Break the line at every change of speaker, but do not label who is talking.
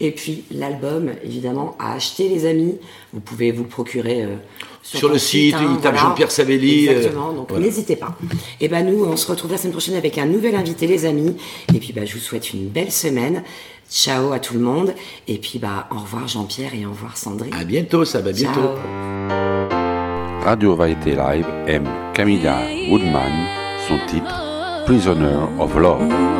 Et puis l'album, évidemment, à acheter, les amis. Vous pouvez vous le procurer
sur le site, il tape Jean-Pierre Savelli.
Exactement, donc n'hésitez pas. Et nous, on se retrouve la semaine prochaine avec un nouvel invité, les amis. Et puis je vous souhaite une belle semaine. Ciao à tout le monde. Et puis au revoir Jean-Pierre et au revoir Sandrine.
À bientôt, ça va bientôt.
Ciao.
Radio Variété Live aime Camilla Woodman, son titre Prisoner of Love.